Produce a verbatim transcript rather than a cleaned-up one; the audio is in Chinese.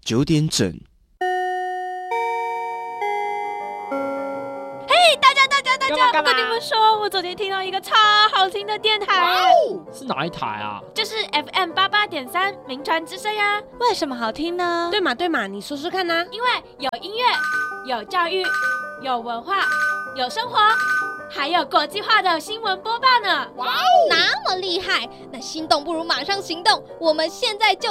九点整。 嘿，大家大家大家， 干嘛干嘛我跟你们说，我昨天听到一个超好听的电台， 哦，是哪一台啊？ 就是 F M 八八点三名传之声呀。 为什么好听呢？ 对嘛对嘛，你说说看啊。 因为有音乐，有教育，有文化，有生活，还有国际化的新闻播报呢。 哇哦，那么厉害！那心动不如马上行动，我们现在就